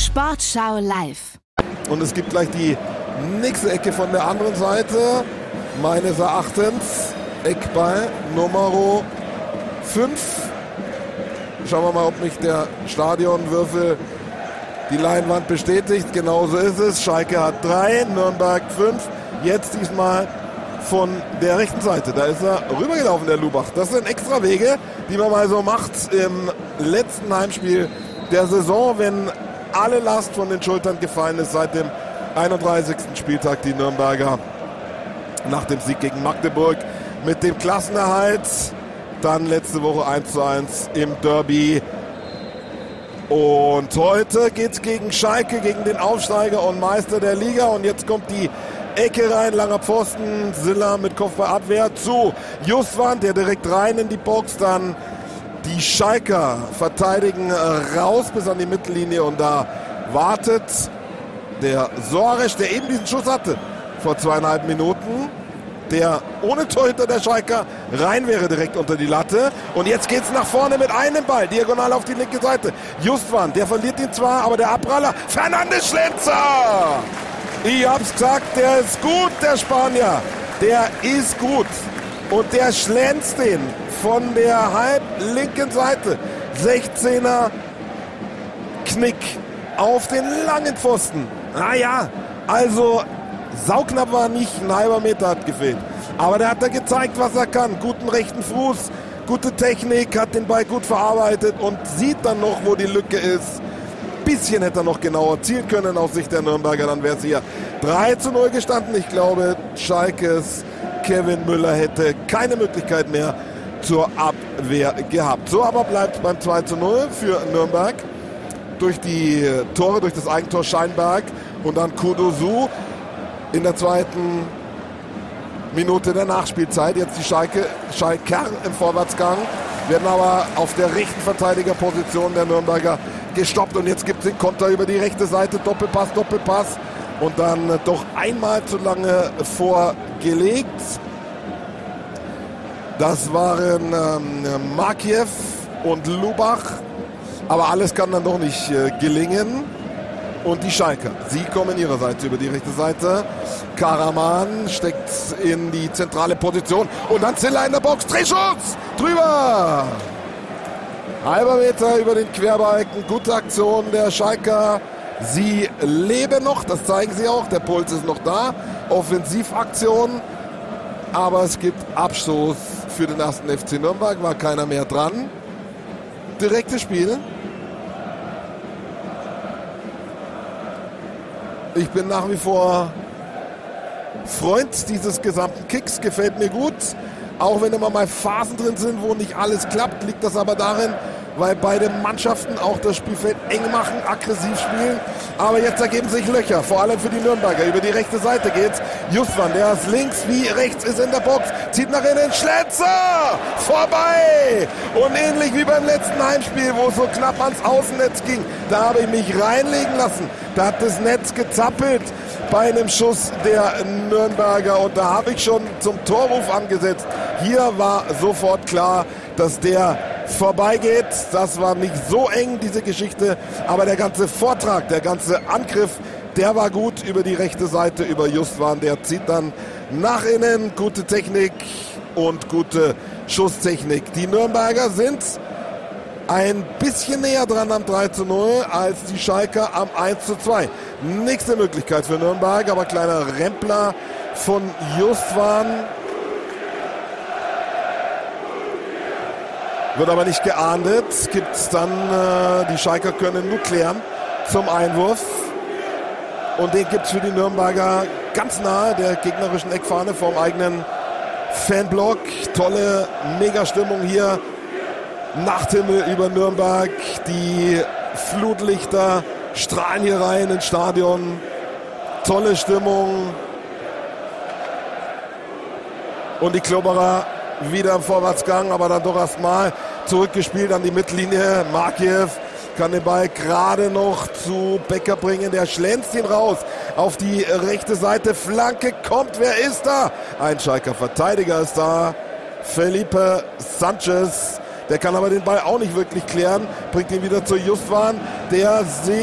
Sportschau live. Und es gibt gleich die nächste Ecke von der anderen Seite. Meines Erachtens Eckball Nummer 5. Schauen wir mal, ob mich der Stadionwürfel die Leinwand bestätigt. Genauso ist es. Schalke hat 3, Nürnberg 5. Jetzt diesmal von der rechten Seite. Da ist er rübergelaufen, der Lubach. Das sind extra Wege, die man mal so macht im letzten Heimspiel der Saison, wenn alle Last von den Schultern gefallen ist seit dem 31. Spieltag. Die Nürnberger nach dem Sieg gegen Magdeburg mit dem Klassenerhalt. Dann letzte Woche 1:1 im Derby. Und heute geht es gegen Schalke, gegen den Aufsteiger und Meister der Liga. Und jetzt kommt die Ecke rein, langer Pfosten, Silla mit Kopfballabwehr zu Justwan, der direkt rein in die Box. Dann die Schalker verteidigen raus bis an die Mittellinie und da wartet der Soares, der eben diesen Schuss hatte vor 2,5 Minuten, der ohne Torhüter der Schalker rein wäre direkt unter die Latte. Und jetzt geht's nach vorne mit einem Ball, diagonal auf die linke Seite. Justwan, der verliert ihn zwar, aber der Abpraller, Fernandes Schlenzer! Ich hab's gesagt, der ist gut, der Spanier. Der ist gut. Und der schlänzt den von der halb linken Seite. 16er Knick auf den langen Pfosten. Naja, also sauknapp war nicht, ein halber Meter hat gefehlt. Aber der hat da gezeigt, was er kann. Guten rechten Fuß, gute Technik, hat den Ball gut verarbeitet und sieht dann noch, wo die Lücke ist. Bisschen hätte er noch genauer zielen können aus Sicht der Nürnberger, dann wäre es hier 3:0 gestanden. Ich glaube, Schalkes Kevin Müller hätte keine Möglichkeit mehr zur Abwehr gehabt. So aber bleibt beim 2:0 für Nürnberg durch die Tore, durch das Eigentor Scheinberg und dann Kudosu in der zweiten Minute der Nachspielzeit. Jetzt die Schalker im Vorwärtsgang, werden aber auf der rechten Verteidigerposition der Nürnberger gestoppt. Und jetzt gibt es den Konter über die rechte Seite. Doppelpass. Und dann doch einmal zu lange vorgelegt. Das waren Makiev und Lubach. Aber alles kann dann doch nicht gelingen. Und die Schalker, sie kommen ihrerseits über die rechte Seite. Karaman steckt in die zentrale Position. Und dann Ziller in der Box. Drehschuss! Drüber! Halber Meter über den Querbalken. Gute Aktion der Schalker. Sie leben noch, das zeigen sie auch. Der Puls ist noch da. Offensivaktion. Aber es gibt Abstoß für den ersten FC Nürnberg. War keiner mehr dran. Direktes Spiel. Ich bin nach wie vor Freund dieses gesamten Kicks. Gefällt mir gut. Auch wenn immer mal Phasen drin sind, wo nicht alles klappt, liegt das aber darin, weil beide Mannschaften auch das Spielfeld eng machen, aggressiv spielen. Aber jetzt ergeben sich Löcher, vor allem für die Nürnberger. Über die rechte Seite geht's. Justwan, der ist links wie rechts, ist in der Box, zieht nach innen, Schlenzer! Vorbei! Und ähnlich wie beim letzten Heimspiel, wo es so knapp ans Außennetz ging, da habe ich mich reinlegen lassen. Da hat das Netz gezappelt bei einem Schuss der Nürnberger. Und da habe ich schon zum Torruf angesetzt. Hier war sofort klar, dass der vorbeigeht. Das war nicht so eng, diese Geschichte. Aber der ganze Vortrag, der ganze Angriff, der war gut über die rechte Seite, über Justwan. Der zieht dann nach innen. Gute Technik und gute Schusstechnik. Die Nürnberger sind ein bisschen näher dran am 3:0 als die Schalker am 1:2. Nächste Möglichkeit für Nürnberg, aber kleiner Rempler von Justwan. Wird aber nicht geahndet. Gibt's dann, die Schalker können nur klären zum Einwurf. Und den gibt's für die Nürnberger ganz nahe der gegnerischen Eckfahne vom eigenen Fanblock. Tolle Megastimmung hier. Nachthimmel über Nürnberg. Die Flutlichter strahlen hier rein ins Stadion. Tolle Stimmung. Und die Klubberer wieder im Vorwärtsgang, aber dann doch erstmal zurückgespielt an die Mittellinie. Makiev kann den Ball gerade noch zu Becker bringen. Der schlänzt ihn raus auf die rechte Seite. Flanke kommt. Wer ist da? Ein Schalker Verteidiger ist da. Felipe Sanchez. Der kann aber den Ball auch nicht wirklich klären. Bringt ihn wieder zu Justwan. Der